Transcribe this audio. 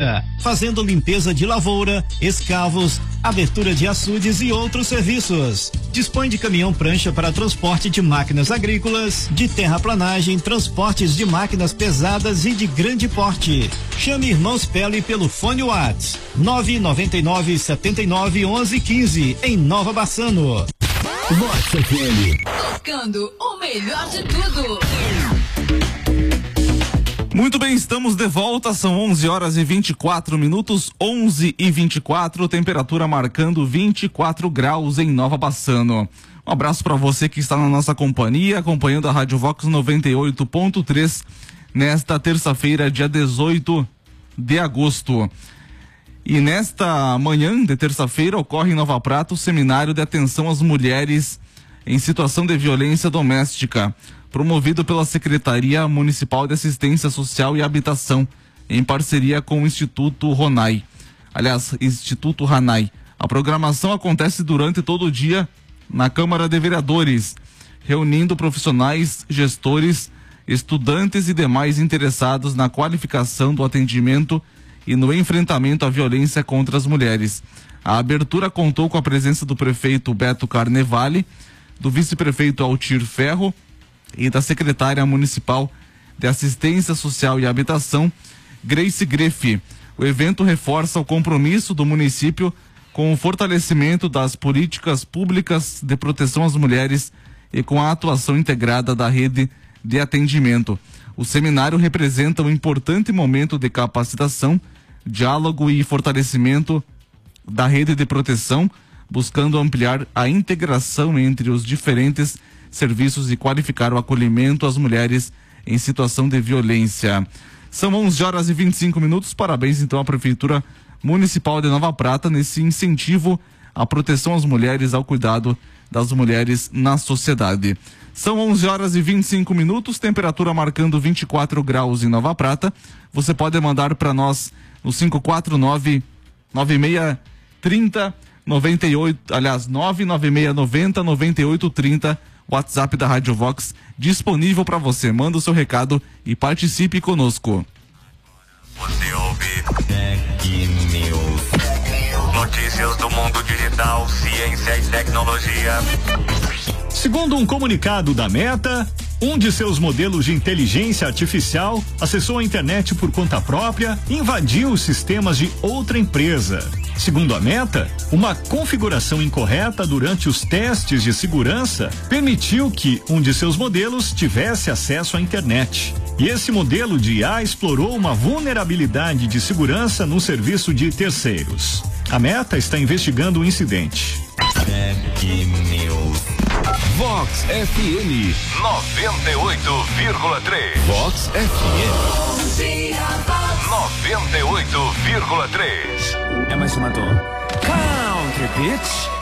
Lavoura, fazendo limpeza de lavoura, escavos, abertura de açudes e outros serviços. Dispõe de caminhão prancha para transporte de máquinas agrícolas, de terraplanagem, transportes de máquinas pesadas e de grande porte. Chame Irmãos Pele pelo fone WhatsApp 999 79 11 15 em Nova Bassano. Vox FM. Tocando o melhor de tudo. Muito bem, estamos de volta, são 11h24, 11h24, temperatura marcando 24 graus em Nova Bassano. Um abraço para você que está na nossa companhia, acompanhando a Rádio Vox 98.3, nesta terça-feira, dia 18 de agosto. E nesta manhã de terça-feira ocorre em Nova Prata o seminário de atenção às mulheres em situação de violência doméstica, promovido pela Secretaria Municipal de Assistência Social e Habitação, em parceria com o Instituto Ronai. Aliás, Instituto Ranai. A programação acontece durante todo o dia na Câmara de Vereadores, reunindo profissionais, gestores, estudantes e demais interessados na qualificação do atendimento e no enfrentamento à violência contra as mulheres. A abertura contou com a presença do prefeito Beto Carnevale, do vice-prefeito Altir Ferro e da secretária municipal de Assistência Social e Habitação, Grace Greff. O evento reforça o compromisso do município com o fortalecimento das políticas públicas de proteção às mulheres e com a atuação integrada da rede de atendimento. O seminário representa um importante momento de capacitação, diálogo e fortalecimento da rede de proteção, buscando ampliar a integração entre os diferentes serviços e qualificar o acolhimento às mulheres em situação de violência. São 11h25. Parabéns então à Prefeitura Municipal de Nova Prata nesse incentivo à proteção às mulheres, ao cuidado das mulheres na sociedade. São 11h25, temperatura marcando 24 graus em Nova Prata. Você pode mandar para nós no 549-9630 98, aliás, 99690-9830, WhatsApp da Rádio Vox, disponível para você. Manda o seu recado e participe conosco. Você ouve Tech News. Notícias do mundo digital, ciência e tecnologia. Segundo um comunicado da Meta, um de seus modelos de inteligência artificial acessou a internet por conta própria e invadiu os sistemas de outra empresa. Segundo a Meta, uma configuração incorreta durante os testes de segurança permitiu que um de seus modelos tivesse acesso à internet. E esse modelo de IA explorou uma vulnerabilidade de segurança no serviço de terceiros. A Meta está investigando o incidente. Tech News. Vox FM 98,3. Vox FM 98,3. É mais uma dor. Country Beach.